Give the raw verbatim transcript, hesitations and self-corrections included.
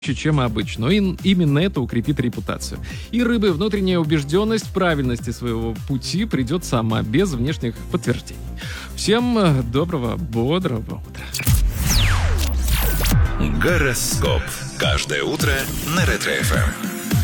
чем обычно. Но и именно это укрепит репутацию. И рыбы внутренняя убежденность в правильности своего пути придет сама, без внешних подтверждений. Всем доброго, бодрого утра. Гороскоп. Каждое утро на Ретро эф эм.